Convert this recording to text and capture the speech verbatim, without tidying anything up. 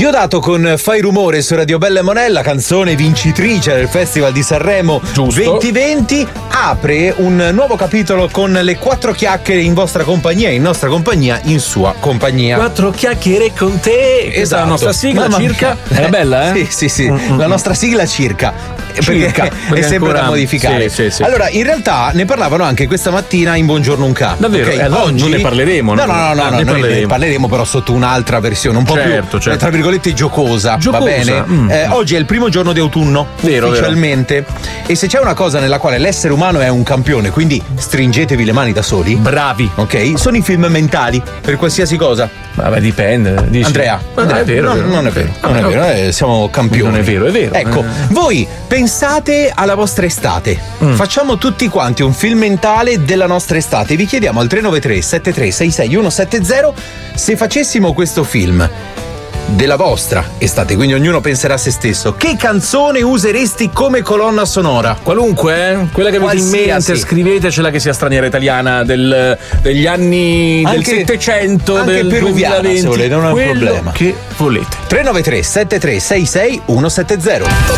Diodato con Fai Rumore su Radio Bella e Monella, canzone vincitrice del Festival di Sanremo duemilaventi, apre un nuovo capitolo con le quattro chiacchiere in vostra compagnia, in nostra compagnia, in sua compagnia. Quattro chiacchiere con te. Questa Esatto. è la nostra sigla. Mamma circa. mia. Era bella, eh? Sì, sì, sì. Mm-hmm. La nostra sigla circa. Circa, perché, perché è sempre ancora... da modificare. Sì, sì, sì. Allora, in realtà ne parlavano anche questa mattina in Buongiorno Unca. Davvero? Okay? Eh, allora Oggi non ne parleremo. No, no, no, no, ah, no ne noi parleremo. ne parleremo però sotto un'altra versione, un po' certo, più certo. tra virgolette giocosa, Giocosa. va bene? Mm. Eh, oggi è il primo giorno di autunno, vero, ufficialmente. Vero. E se c'è una cosa nella quale l'essere umano è un campione, quindi stringetevi le mani da soli. Bravi. Ok? Sono i film mentali per qualsiasi cosa. Vabbè, dipende. Dici. Andrea, Andrea, è vero, no, vero. non è vero, non è vero, eh, siamo campioni. Non è vero, è vero. Ecco, eh. voi pensate alla vostra estate. Mm. Facciamo tutti quanti un film mentale della nostra estate. Vi chiediamo al tre nove tre sette tre sei sei uno sette zero se facessimo questo film della vostra estate, quindi ognuno penserà a se stesso. Che canzone useresti come colonna sonora? Qualunque, eh? Quella che avete in mente, scrivetecela, che sia straniera, italiana, del, degli anni anche, del Settecento, anche del peruviana, duemilaventi, se volete, non è un quello problema. che volete. tre nove tre sette tre sei sei uno sette zero